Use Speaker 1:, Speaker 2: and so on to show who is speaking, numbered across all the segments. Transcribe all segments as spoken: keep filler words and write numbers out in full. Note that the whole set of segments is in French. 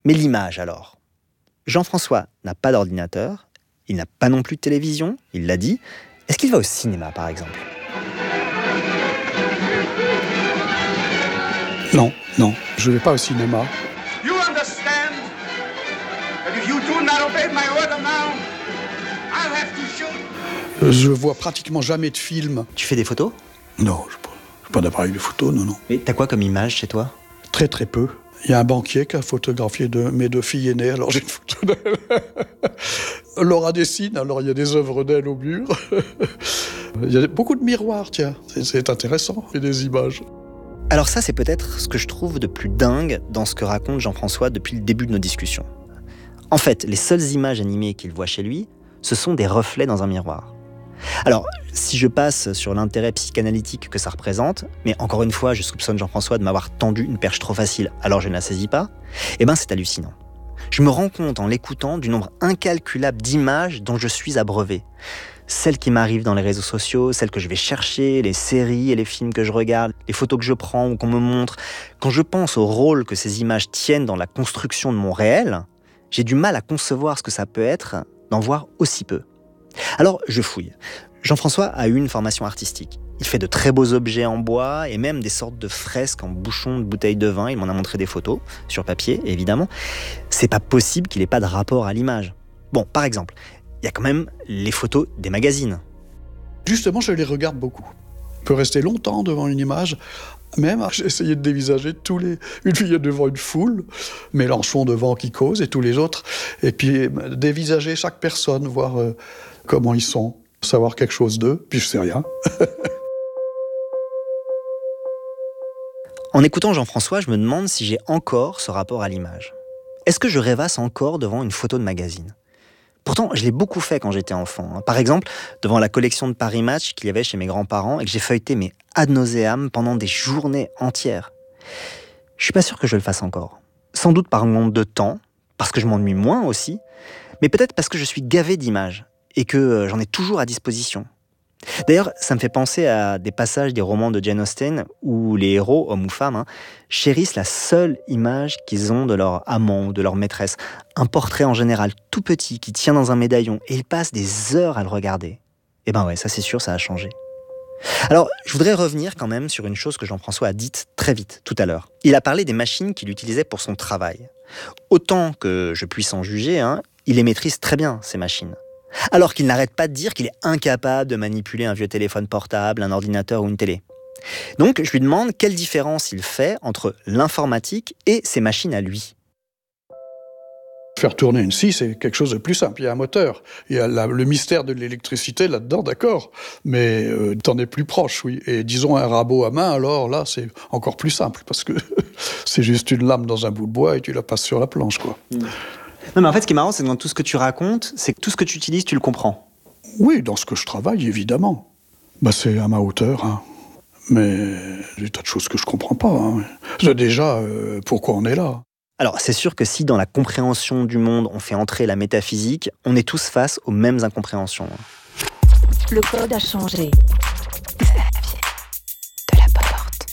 Speaker 1: Mais l'image alors ? Jean-François n'a pas d'ordinateur, il n'a pas non plus de télévision, il l'a dit. Est-ce qu'il va au cinéma par exemple ?
Speaker 2: Non, non, je ne vais pas au cinéma.
Speaker 3: You understand that if you do not obey my order now, I'll have to shoot.
Speaker 2: Je vois pratiquement jamais de films.
Speaker 1: Tu fais des photos ?
Speaker 2: Non, je n'ai pas, j'ai pas d'appareil de photo, non, non.
Speaker 1: Mais t'as quoi comme image chez toi ?
Speaker 2: Très très peu. Il y a un banquier qui a photographié de, mes deux filles aînées, alors j'ai une photo d'elle. Laura dessine, alors il y a des œuvres d'elle au mur. Il y a beaucoup de miroirs, tiens, c'est, c'est intéressant, et des images.
Speaker 1: Alors ça, c'est peut-être ce que je trouve de plus dingue dans ce que raconte Jean-François depuis le début de nos discussions. En fait, les seules images animées qu'il voit chez lui, ce sont des reflets dans un miroir. Alors, si je passe sur l'intérêt psychanalytique que ça représente, mais encore une fois, je soupçonne Jean-François de m'avoir tendu une perche trop facile, alors je ne la saisis pas, eh ben c'est hallucinant. Je me rends compte en l'écoutant du nombre incalculable d'images dont je suis abreuvé. Celles qui m'arrivent dans les réseaux sociaux, celles que je vais chercher, les séries et les films que je regarde, les photos que je prends ou qu'on me montre. Quand je pense au rôle que ces images tiennent dans la construction de mon réel, j'ai du mal à concevoir ce que ça peut être d'en voir aussi peu. Alors, je fouille. Jean-François a eu une formation artistique. Il fait de très beaux objets en bois et même des sortes de fresques en bouchons de bouteilles de vin. Il m'en a montré des photos, sur papier, évidemment. C'est pas possible qu'il ait pas de rapport à l'image. Bon, par exemple, il y a quand même les photos des magazines.
Speaker 2: Justement, je les regarde beaucoup. On peut rester longtemps devant une image. Même, j'ai essayé de dévisager tous les... Une fillette devant une foule, Mélenchon devant qui cause et tous les autres. Et puis, dévisager chaque personne, voir euh, comment ils sont, savoir quelque chose d'eux, puis je sais rien.
Speaker 1: En écoutant Jean-François, je me demande si j'ai encore ce rapport à l'image. Est-ce que je rêvasse encore devant une photo de magazine ? Pourtant, je l'ai beaucoup fait quand j'étais enfant. Par exemple, devant la collection de Paris Match qu'il y avait chez mes grands-parents et que j'ai feuilleté mais ad nauseam pendant des journées entières. Je suis pas sûr que je le fasse encore. Sans doute par manque de temps, parce que je m'ennuie moins aussi, mais peut-être parce que je suis gavé d'images et que j'en ai toujours à disposition. D'ailleurs, ça me fait penser à des passages des romans de Jane Austen où les héros, hommes ou femmes, hein, chérissent la seule image qu'ils ont de leur amant ou de leur maîtresse. Un portrait en général tout petit qui tient dans un médaillon et ils passent des heures à le regarder. Eh ben ouais, ça c'est sûr, ça a changé. Alors, je voudrais revenir quand même sur une chose que Jean-François a dite très vite, tout à l'heure. Il a parlé des machines qu'il utilisait pour son travail. Autant que je puisse en juger, hein, il les maîtrise très bien, ces machines. Alors qu'il n'arrête pas de dire qu'il est incapable de manipuler un vieux téléphone portable, un ordinateur ou une télé. Donc, je lui demande quelle différence il fait entre l'informatique et ses machines à lui.
Speaker 2: Faire tourner une scie, c'est quelque chose de plus simple. Il y a un moteur. Il y a la, le mystère de l'électricité là-dedans, d'accord. Mais euh, t'en es plus proche, oui. Et disons un rabot à main, alors là, c'est encore plus simple. Parce que c'est juste une lame dans un bout de bois et tu la passes sur la planche, quoi. Mmh.
Speaker 1: Non, mais en fait, ce qui est marrant, c'est que dans tout ce que tu racontes, c'est que tout ce que tu utilises, tu le comprends.
Speaker 2: Oui, dans ce que je travaille, évidemment. Bah, c'est à ma hauteur, hein. Mais il y a des tas de choses que je comprends pas, hein. Déjà, euh, pourquoi on est là ?
Speaker 1: Alors, c'est sûr que si dans la compréhension du monde, on fait entrer la métaphysique, on est tous face aux mêmes incompréhensions.
Speaker 4: Le code a changé. Xavier de la Porte.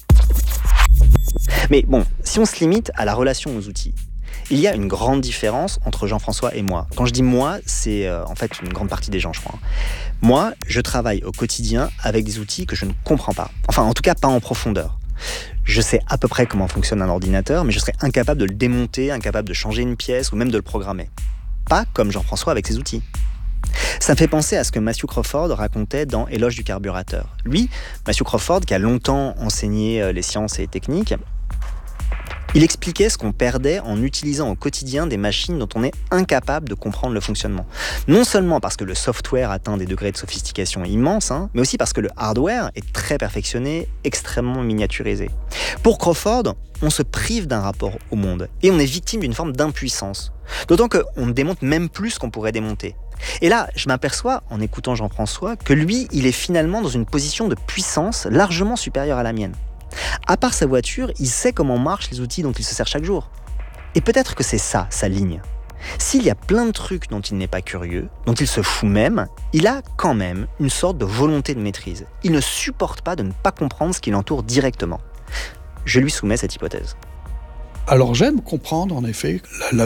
Speaker 1: Mais bon, si on se limite à la relation aux outils, il y a une grande différence entre Jean-François et moi. Quand je dis moi, c'est euh, en fait une grande partie des gens, je crois. Moi, je travaille au quotidien avec des outils que je ne comprends pas. Enfin, en tout cas, pas en profondeur. Je sais à peu près comment fonctionne un ordinateur, mais je serais incapable de le démonter, incapable de changer une pièce ou même de le programmer. Pas comme Jean-François avec ses outils. Ça me fait penser à ce que Matthew Crawford racontait dans Éloge du carburateur. Lui, Matthew Crawford, qui a longtemps enseigné les sciences et les techniques, il expliquait ce qu'on perdait en utilisant au quotidien des machines dont on est incapable de comprendre le fonctionnement. Non seulement parce que le software atteint des degrés de sophistication immenses, hein, mais aussi parce que le hardware est très perfectionné, extrêmement miniaturisé. Pour Crawford, on se prive d'un rapport au monde et on est victime d'une forme d'impuissance. D'autant qu'on ne démonte même plus ce qu'on pourrait démonter. Et là, je m'aperçois, en écoutant Jean-François, que lui, il est finalement dans une position de puissance largement supérieure à la mienne. À part sa voiture, il sait comment marchent les outils dont il se sert chaque jour. Et peut-être que c'est ça, sa ligne. S'il y a plein de trucs dont il n'est pas curieux, dont il se fout même, il a quand même une sorte de volonté de maîtrise. Il ne supporte pas de ne pas comprendre ce qui l'entoure directement. Je lui soumets cette hypothèse.
Speaker 2: Alors j'aime comprendre, en effet, la, la,